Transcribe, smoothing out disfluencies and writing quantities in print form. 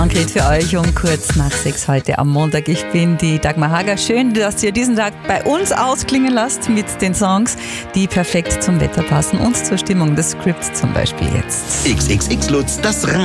Konkret für euch um kurz nach 6 heute am Montag. Ich bin die Dagmar Hager. Schön, dass ihr diesen Tag bei uns ausklingen lasst mit den Songs, die perfekt zum Wetter passen und zur Stimmung. Das Script zum Beispiel jetzt. XXX Lutz, das